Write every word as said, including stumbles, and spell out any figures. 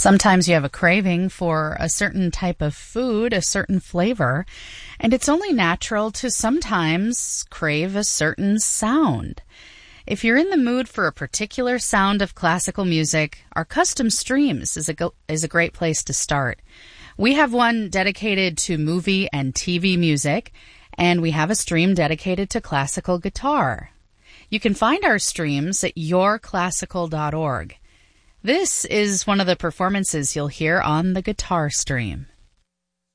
Sometimes you have a craving for a certain type of food, a certain flavor, and it's only natural to sometimes crave a certain sound. If you're in the mood for a particular sound of classical music, our custom streams is a, go- is a great place to start. We have one dedicated to movie and T V music, and we have a stream dedicated to classical guitar. You can find our streams at your classical dot org. This is one of the performances you'll hear on the guitar stream.